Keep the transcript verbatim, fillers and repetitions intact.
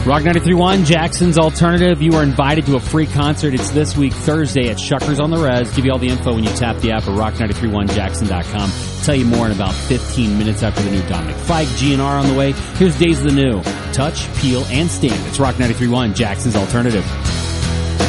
Rock ninety-three point one, Jackson's Alternative. You are invited to a free concert. It's this week, Thursday, at Shuckers on the Res. Give you all the info when you tap the app at rock nine three one jackson dot com. Tell you more in about fifteen minutes after the new Dominic Fike G N R on the way. Here's Days of the New. Touch, Peel, and Stand. It's Rock ninety-three point one, Jackson's Alternative.